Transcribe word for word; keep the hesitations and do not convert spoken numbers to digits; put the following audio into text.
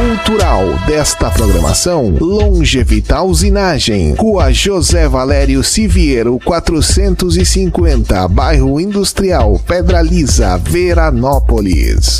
cultural desta programação: Longevital Usinagem, Rua José Valério Siviero quatrocentos e cinquenta, Bairro Industrial, Pedra Lisa, Veranópolis.